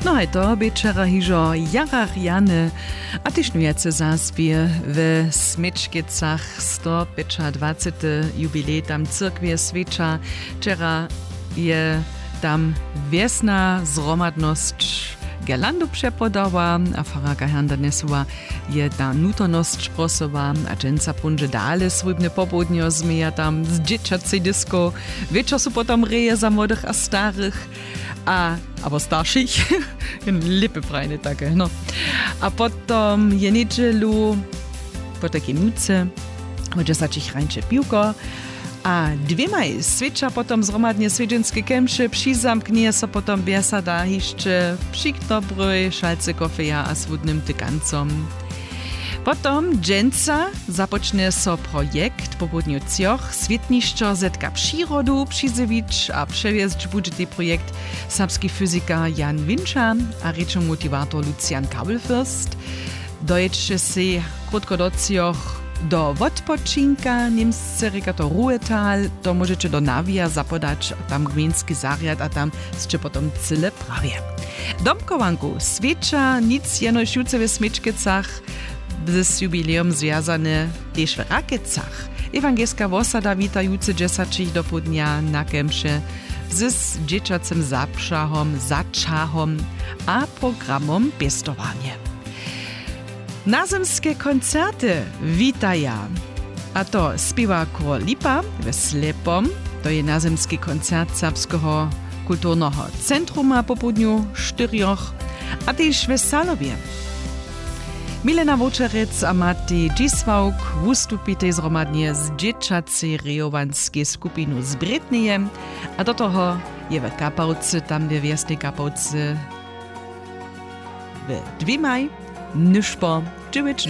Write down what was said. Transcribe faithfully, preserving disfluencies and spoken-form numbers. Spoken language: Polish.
No hej to bečera hižo jara Jany, a tyž nujece zazbie w Smečkicach sto dwadzieśty jubilej tam cyrkwie Sveča. Wczera je tam wiesna zromadność Gerlandu przepodała, a faraka Handa Nesuwa je ta nutoność prosowa, a dżęca punże dale swójbne popołudnie zmieja tam z dzieciacej disco. Wieczor su potom reje za młodych a starych, a aber starszych, lipy frajne takie, no. A potom je niedzielu, po takiej nuce, będzie zacząć rańcze piłko, a dwiemaj Sveča potom zromadnie swiedźenskie kemsze przyzamknie so potom biesada jeszcze przyknobrój, szalce kofeja a swódnym tykancom. Potom dżęca zapocznie so projekt po południu cioch Swietniszczo zetka przyrodu przyzywić a przewiezć będzie ten projekt serbski fizyka Jan Winscha a ryczą motivator Lucian Kabelfürst. Dojecie się krótko do cioch do odpoczynka, niemsce reka to Ruhetal, to możecie do Nawija zapodać tam gminski zariad, a tam jeszcze potom cyle prawie. Domkowanku Sveča nic jenoś juce w Smečkicach z jubileum związane też w Rakicach. Ewangelska wosada wita juce dziesięć do południa na kemsze z dzieciacym zaprzahom, zaczahom a programom pestowanie. Nazemskie koncerty witaja. A to śpiewa Król Lipa w Slepom. To je nazemski koncert Serbskiego kulturnego centruma po południu czterioch. A też w Salowie. Milena Wočerec a Matej Dzisłauk wystupite zromadnie z dzieciacej rejowanskiej skupinu z Bretnejem. A do toho je w Kapałce, tam w Wiesnej Kapałce w Dwiemaj, Nyszpo, dziewięć